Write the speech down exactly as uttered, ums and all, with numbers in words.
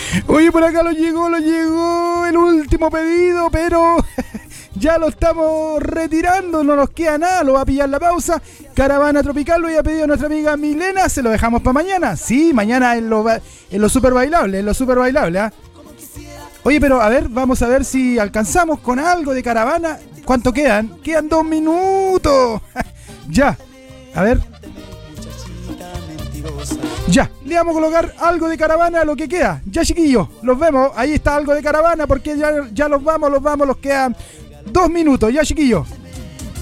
Oye, por acá lo llegó, lo llegó el último pedido, pero ya lo estamos retirando, no nos queda nada, lo va a pillar la pausa. Caravana Tropical lo había pedido nuestra amiga Milena, se lo dejamos para mañana. Sí, mañana en lo, en lo super bailable, en lo super bailable, ¿eh? Oye, pero a ver, vamos a ver si alcanzamos con algo de Caravana. ¿Cuánto quedan? Quedan dos minutos. Ya, a ver. Ya, le vamos a colocar algo de Caravana a lo que queda. Ya, chiquillos, los vemos. Ahí está algo de Caravana porque ya, ya los vamos, los vamos, los quedan dos minutos. Ya, chiquillos.